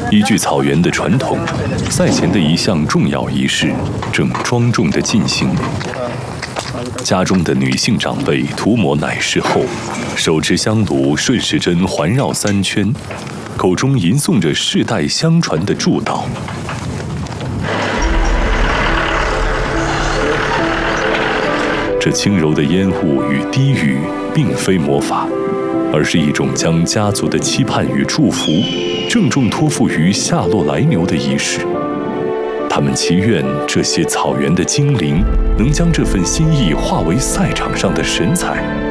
依据草原的传统，赛前的一项重要仪式正庄重地进行。家中的女性长辈涂抹奶饰后，手持香炉顺时针环绕3圈，口中吟诵着世代相传的祝祷。这轻柔的烟雾与低语并非魔法，而是一种将家族的期盼与祝福郑重托付于夏洛来牛的仪式。他们祈愿这些草原的精灵能将这份心意化为赛场上的神采。